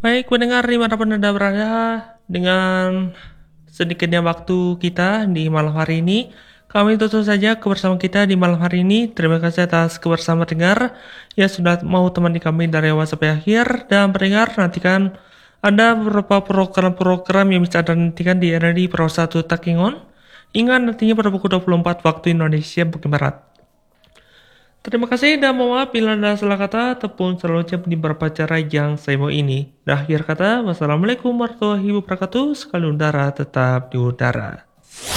Baik pendengar dimanapun Anda berada, dengan sedikitnya waktu kita di malam hari ini, kami tutup saja kebersamaan kita di malam hari ini. Terima kasih atas kebersamaan dengar yang sudah mau temani kami dari awal sampai akhir. Dan pendengar, nantikan ada beberapa program-program yang bisa Anda nantikan di RRI Pro 1 Takingon. Ingat nantinya pada pukul 24 waktu Indonesia bagian Barat. Terima kasih dan mohon maaf bila ada salah kata ataupun salah ucap di beberapa cara yang saya mau ini. Dan akhir kata, wassalamualaikum warahmatullahi wabarakatuh. Sekali udara tetap di udara.